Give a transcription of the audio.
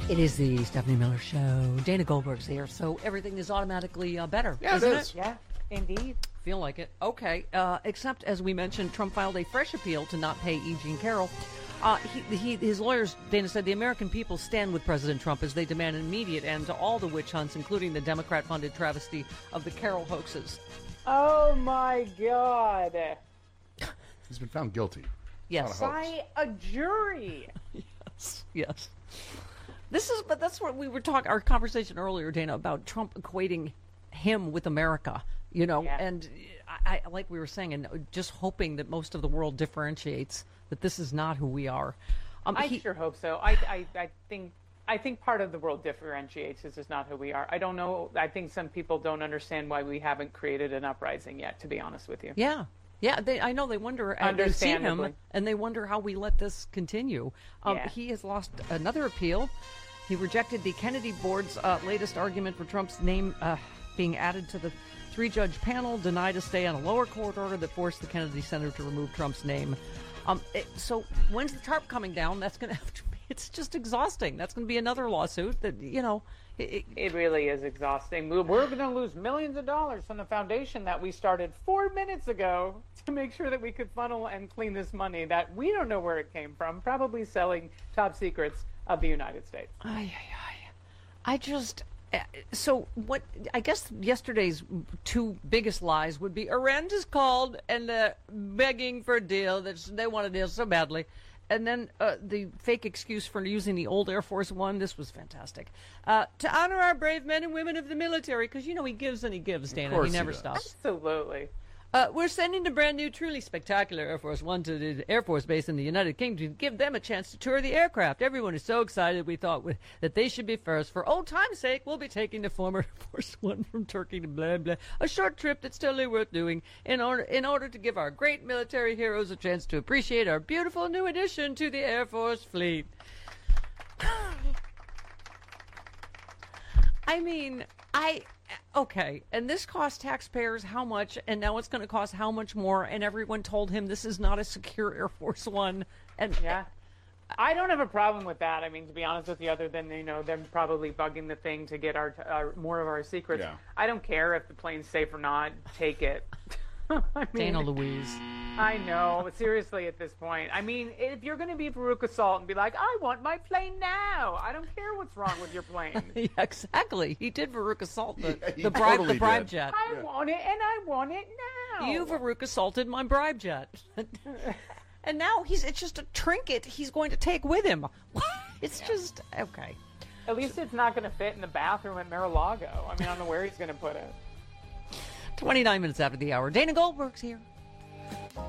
It is the Stephanie Miller Show. Dana Goldberg's here, so everything is automatically better, yeah, isn't it is. it? Yeah, indeed. Feel like it. Okay. Except, as we mentioned, Trump filed a fresh appeal to not pay E. Jean Carroll. His lawyers, Dana said, the American people stand with President Trump as they demand an immediate end to all the witch hunts, including the Democrat-funded travesty of the Carroll hoaxes. Oh, my God. He's been found guilty. Yes. By a jury. Yes. But that's what we were talking, our conversation earlier, Dana, about Trump equating him with America, and I like we were saying, and just hoping that most of the world differentiates that this is not who we are. I sure hope so. I think part of the world differentiates. This is not who we are. I don't know. I think some people don't understand why we haven't created an uprising yet, to be honest with you. Yeah. Yeah, I know they wonder. They see him, and they wonder how we let this continue. He has lost another appeal. He rejected the Kennedy Board's latest argument for Trump's name being added to the 3-judge panel, denied a stay on a lower court order that forced the Kennedy Center to remove Trump's name. So when's the tarp coming down? That's going to have to be, it's just exhausting. That's going to be another lawsuit that, It really is exhausting. We're going to lose millions of dollars from the foundation that we started 4 minutes ago to make sure that we could funnel and clean this money that we don't know where it came from, probably selling top secrets of the United States. So what, I guess yesterday's two biggest lies would be Iran is called and they're begging for a deal. They want a deal so badly. And then the fake excuse for using the old Air Force One. This was fantastic. To honor our brave men and women of the military, because, he gives and he gives, Dana. He never stops. Absolutely. We're sending the brand new, truly spectacular Air Force One to the Air Force Base in the United Kingdom to give them a chance to tour the aircraft. Everyone is so excited. We thought that they should be first. For old time's sake, we'll be taking the former Air Force One from Turkey to blah, blah. A short trip that's totally worth doing in order to give our great military heroes a chance to appreciate our beautiful new addition to the Air Force fleet. Okay, and this cost taxpayers how much, and now it's going to cost how much more, and everyone told him this is not a secure Air Force One. And yeah, I don't have a problem with that. I mean, to be honest with you, other than, them probably bugging the thing to get our more of our secrets. Yeah. I don't care if the plane's safe or not. Take it. Dana Louise. I know, but seriously at this point. I mean, if you're going to be Veruca Salt and be like, I want my plane now. I don't care what's wrong with your plane. Yeah, exactly. He did Veruca Salt the bribe jet. I want it, and I want it now. You Veruca Salted my bribe jet. And now it's just a trinket he's going to take with him. It's just, okay. At least it's not going to fit in the bathroom at Mar-a-Lago. I mean, I don't know where he's going to put it. 29 minutes after the hour. Dana Goldberg's here.